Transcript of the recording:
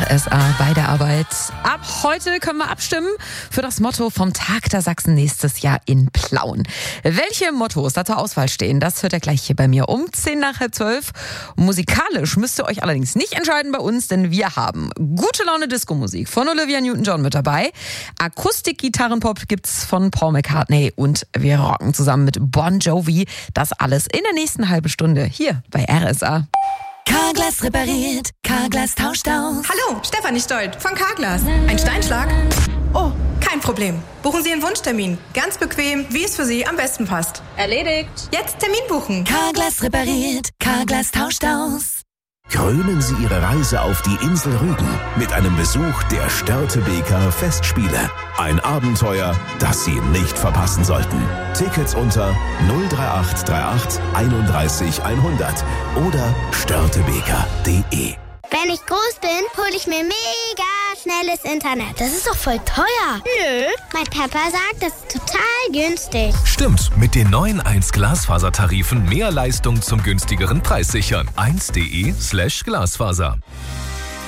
RSA bei der Arbeit. Ab heute können wir abstimmen für das Motto vom Tag der Sachsen nächstes Jahr in Plauen. Welche Mottos da zur Auswahl stehen, das hört ihr gleich hier bei mir um 10:10. Musikalisch müsst ihr euch allerdings nicht entscheiden bei uns, denn wir haben gute Laune Disco-Musik von Olivia Newton-John mit dabei. Akustik-Gitarrenpop gibt's von Paul McCartney und wir rocken zusammen mit Bon Jovi. Das alles in der nächsten halben Stunde hier bei RSA. Carglass repariert, Carglass tauscht aus. Hallo, Stefanie Stolt von Carglass. Ein Steinschlag? Oh, kein Problem. Buchen Sie Ihren Wunschtermin. Ganz bequem, wie es für Sie am besten passt. Erledigt. Jetzt Termin buchen. Carglass repariert, Carglass tauscht aus. Krönen Sie Ihre Reise auf die Insel Rügen mit einem Besuch der Störtebeker Festspiele. Ein Abenteuer, das Sie nicht verpassen sollten. Tickets unter 03838 31 100 oder störtebeker.de. Wenn ich groß bin, hole ich mir mega schnelles Internet. Das ist doch voll teuer. Nö, mein Papa sagt, das ist total günstig. Stimmt, mit den neuen 1 Glasfasertarifen mehr Leistung zum günstigeren Preis sichern. 1.de/Glasfaser.